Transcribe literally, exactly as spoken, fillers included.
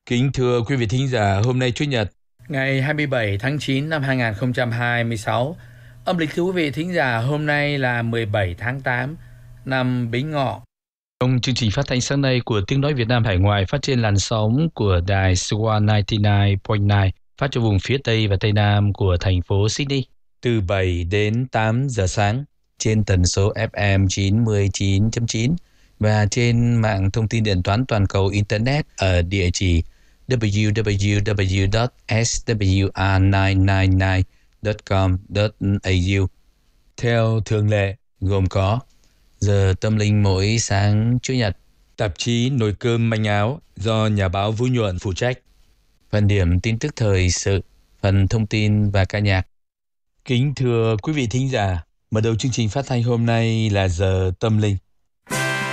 Kính thưa quý vị thính giả, hôm nay Chủ nhật, ngày hai mươi bảy tháng chín năm hai nghìn không trăm hai mươi sáu. Âm lịch thưa quý vị thính giả, hôm nay là mười bảy tháng tám năm Bính Ngọ. trong chương trình phát thanh sáng nay của Tiếng nói Việt Nam hải ngoại phát trên làn sóng của đài Swan chín mươi chín phẩy chín phát cho vùng phía Tây và Tây Nam của thành phố Sydney từ bảy đến tám giờ sáng trên tần số ép em chín mươi chín chấm chín và trên mạng thông tin điện toán toàn cầu Internet ở địa chỉ w w w chấm s w r chín chín chín chấm com chấm a u. Theo thường lệ, gồm có giờ tâm linh mỗi sáng Chủ nhật, tạp chí Nồi cơm manh áo do nhà báo Vũ Nhuận phụ trách, phần điểm tin tức thời sự, phần thông tin và ca nhạc. Kính thưa quý vị thính giả, mở đầu chương trình phát thanh hôm nay là giờ tâm linh.